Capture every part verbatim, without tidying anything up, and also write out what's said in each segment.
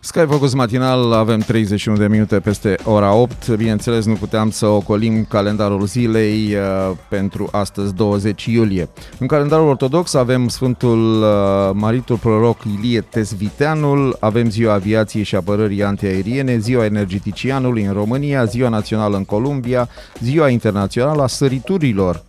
Sky Focus matinal, avem treizeci și unu de minute peste ora opt. Bineînțeles, nu puteam să ocolim calendarul zilei uh, pentru astăzi, douăzeci iulie. În calendarul ortodox avem Sfântul uh, Maritul Proroc Ilie Tesviteanul, avem Ziua Aviației și Apărării Antiaeriene, Ziua Energeticianului în România, Ziua Națională în Columbia, Ziua Internațională a Săriturilor.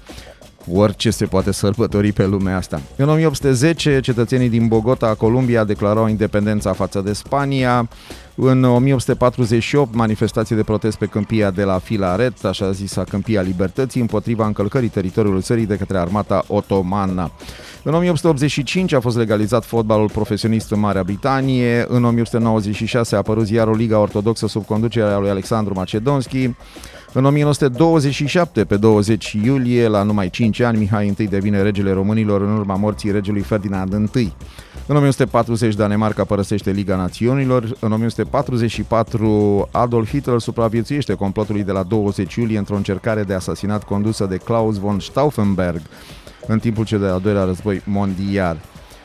Orice se poate sărbători pe lumea asta. În o mie opt sute zece, cetățenii din Bogota, Columbia, declarau independența față de Spania. În o mie opt sute patruzeci și opt, manifestații de protest pe câmpia de la Filaret, așa zisa Câmpia Libertății, împotriva încălcării teritoriului țării de către armata otomană. În o mie opt sute optzeci și cinci a fost legalizat fotbalul profesionist în Marea Britanie. În o mie opt sute nouăzeci și șase a apărut ziarul Liga Ortodoxă sub conducerea lui Alexandru Macedonski. În o mie nouă sute douăzeci și șapte, pe douăzeci iulie, la numai cinci ani, Mihai I devine regele Românilor în urma morții regelui Ferdinand I. În o mie nouă sute patruzeci, Danemarca părăsește Liga Națiunilor. În o mie nouă sute patruzeci și patru, Adolf Hitler supraviețuiește complotului de la douăzeci iulie într-o încercare de asasinat condusă de Klaus von Stauffenberg în timpul cel de-al doilea război mondial.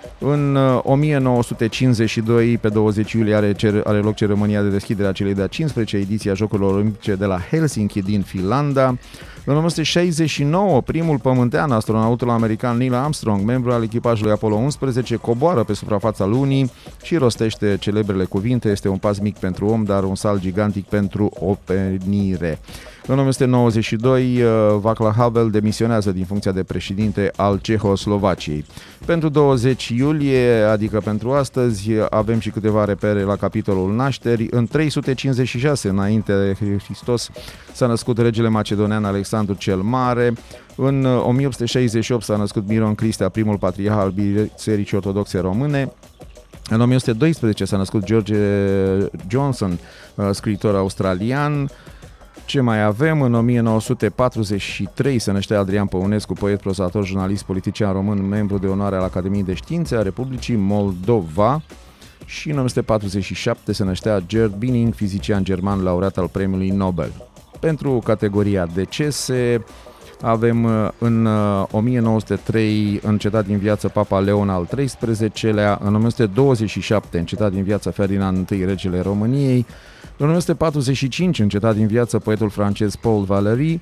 În o mie nouă sute cincizeci și doi, pe douăzeci iulie, are, cer, are loc ceremonia de deschidere a celei de-a cincisprezecea ediție a Jocurilor Olimpice de la Helsinki din Finlanda. În o mie nouă sute șaizeci și nouă, primul pământean, astronautul american Neil Armstrong, membru al echipajului Apollo unsprezece, coboară pe suprafața lunii și rostește celebrele cuvinte: este un pas mic pentru om, dar un salt gigantic pentru omenire. În o mie nouă sute nouăzeci și doi, Václav Havel demisionează din funcția de președinte al Cehoslovaciei. Pentru douăzeci iulie, adică pentru astăzi, avem și câteva repere la capitolul nașteri. În trei sute cincizeci și șase, înainte de Hristos, s-a născut regele macedonean Alexandru cel Mare. În o mie opt sute șaizeci și opt s-a născut Miron Cristea, primul patriarh al Bisericii Ortodoxe Române. În o mie opt sute doisprezece s-a născut George Johnson, scriitor australian. Ce mai avem? În o mie nouă sute patruzeci și trei se năștea Adrian Păunescu, poet, prozator, jurnalist, politician român, membru de onoare al Academiei de Științe a Republicii Moldova. Și în o mie nouă sute patruzeci și șapte se năștea Gerd Binning, fizician german, laureat al Premiului Nobel. Pentru categoria decese avem în o mie nouă sute trei încetat din viață Papa Leon al treisprezecelea, în o mie nouă sute douăzeci și șapte încetat din viață Ferdinand I, regele României, în o mie nouă sute patruzeci și cinci încetat din viață poetul francez Paul Valéry,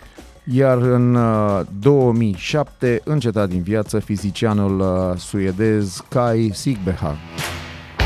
iar în două mii șapte încetat din viață fizicianul suedez Kai Sigbeha.